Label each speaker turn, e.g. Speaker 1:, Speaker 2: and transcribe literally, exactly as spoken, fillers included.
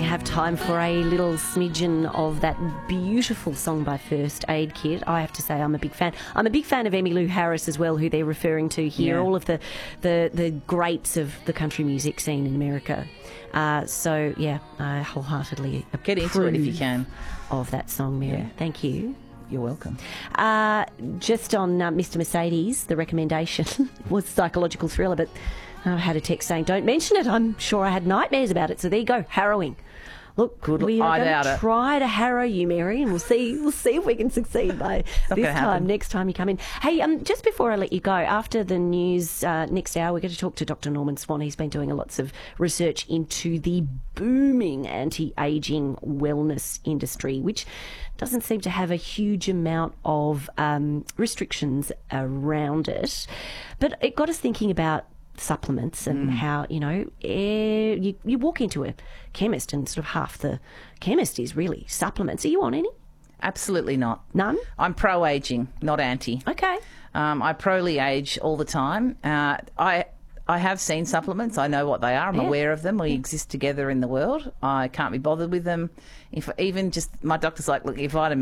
Speaker 1: have time for a little smidgen of that beautiful song by First Aid Kit. I have to say I'm a big fan. I'm a big fan of Emmylou Harris as well, who they're referring to here,
Speaker 2: Yeah.
Speaker 1: all of the, the, the greats of the country music scene in America. Uh, so, yeah, I wholeheartedly
Speaker 2: Get into it if you
Speaker 1: approve
Speaker 2: can.
Speaker 1: of that song, Mary.
Speaker 2: Yeah.
Speaker 1: Thank you.
Speaker 2: You're welcome.
Speaker 1: Uh, just on uh, Mister Mercedes, the recommendation was Psychological Thriller, but I had a text saying, don't mention it. I'm sure I had nightmares about it. So there you go, harrowing. Look,
Speaker 2: Good.
Speaker 1: we
Speaker 2: I
Speaker 1: are
Speaker 2: doubt
Speaker 1: going
Speaker 2: it.
Speaker 1: to try to harrow you, Mary, and we'll see We'll see if we can succeed by
Speaker 2: not
Speaker 1: this
Speaker 2: gonna
Speaker 1: time,
Speaker 2: happen.
Speaker 1: next time you come in. Hey, um, just before I let you go, after the news uh, next hour, we're going to talk to Doctor Norman Swan. He's been doing lots of research into the booming anti-aging wellness industry, which doesn't seem to have a huge amount of um, restrictions around it. But it got us thinking about supplements and
Speaker 2: Mm.
Speaker 1: how, you know, eh, you, you walk into a chemist and sort of half the chemist is really supplements. Are you on any?
Speaker 2: Absolutely not.
Speaker 1: None?
Speaker 2: I'm pro-aging, not anti.
Speaker 1: Okay.
Speaker 2: Um, I pro-ly age all the time. Uh, I I have seen supplements. I know what they are. I'm
Speaker 1: Yeah.
Speaker 2: aware of them. We exist together in the world. I can't be bothered with them. If even just my doctor's like, look, your vitamin